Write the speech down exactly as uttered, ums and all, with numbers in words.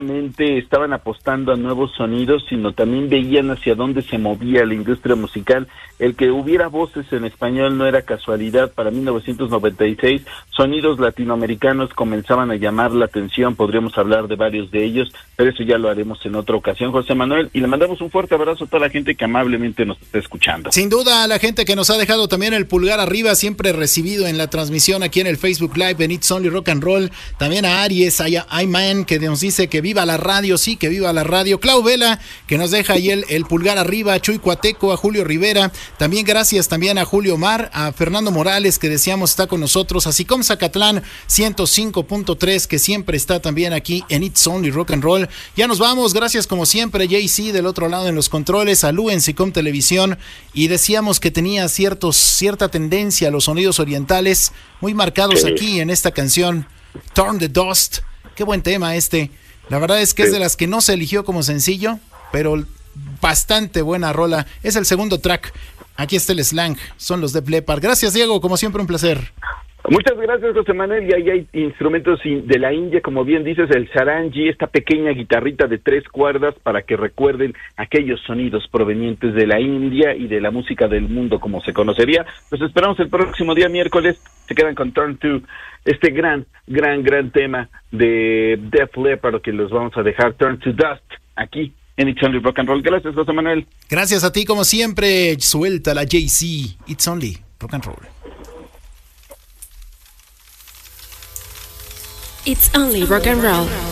estaban apostando a nuevos sonidos, sino también veían hacia dónde se movía la industria musical. El que hubiera voces en español no era casualidad. Para mil novecientos noventa y seis, sonidos latinoamericanos comenzaban a llamar la atención. Podríamos hablar de varios de ellos, pero eso ya lo haremos en otra ocasión, José Manuel, y le mandamos un fuerte abrazo a toda la gente que amablemente nos está escuchando. Sin duda, a la gente que nos ha dejado también el pulgar arriba, siempre recibido en la transmisión aquí en el Facebook Live en It's Only Rock and Roll. También a Aries, a Ayman, que nos dice que viva la radio, sí, que viva la radio. Clau Vela, que nos deja ahí el, el pulgar arriba. A Chuy Cuateco, a Julio Rivera. También gracias también a Julio Mar, a Fernando Morales, que decíamos está con nosotros. A Sicom Zacatlán ciento cinco punto tres, que siempre está también aquí en It's Only Rock and Roll. Ya nos vamos, gracias como siempre, J C del otro lado en los controles, a Lu en Sicom Televisión. Y decíamos que tenía ciertos, cierta tendencia a los sonidos orientales, muy marcados sí. Aquí en esta canción, Turn the Dust. Qué buen tema este. La verdad es que sí. Es de las que no se eligió como sencillo, pero bastante buena rola. Es el segundo track. Aquí está el slang, son los Def Leppard. Gracias, Diego, como siempre un placer. Muchas gracias, José Manuel. Y ahí hay instrumentos de la India, como bien dices, el sarangi, esta pequeña guitarrita de tres cuerdas para que recuerden aquellos sonidos provenientes de la India y de la música del mundo como se conocería. Los esperamos el próximo día miércoles. Se quedan con Turn to, este gran, gran, gran tema de Def Leppard que los vamos a dejar, Turn to Dust, aquí en It's Only Rock and Roll. Gracias, José Manuel. Gracias a ti, como siempre. Suelta la J C. It's Only Rock and Roll. It's Only Rock and Roll.